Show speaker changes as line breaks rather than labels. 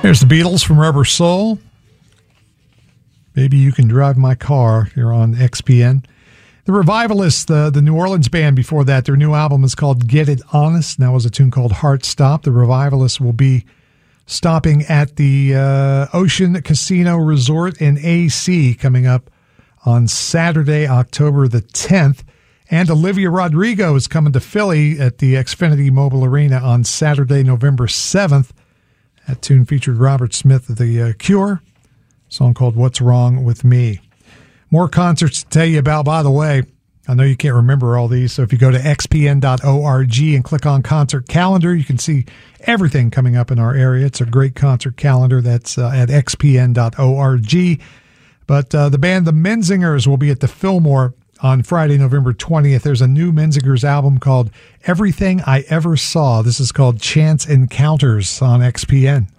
There's the Beatles from Rubber Soul. Maybe You Can Drive My Car here on XPN. The Revivalists, the New Orleans band before that, their new album is called Get It Honest. And that was a tune called Heart Stop. The Revivalists will be stopping at the Ocean Casino Resort in AC coming up on Saturday, October the 10th. And Olivia Rodrigo is coming to Philly at the Xfinity Mobile Arena on Saturday, November 7th. That tune featured Robert Smith of The Cure, a song called What's Wrong With Me. More concerts to tell you about, by the way. I know you can't remember all these, so if you go to xpn.org and click on concert calendar, you can see everything coming up in our area. It's a great concert calendar. That's at xpn.org. But the band The Menzingers will be at the Fillmore on Friday, November 20th. There's a new Menzingers album called Everything I Ever Saw. This is called Chance Encounters on XPN.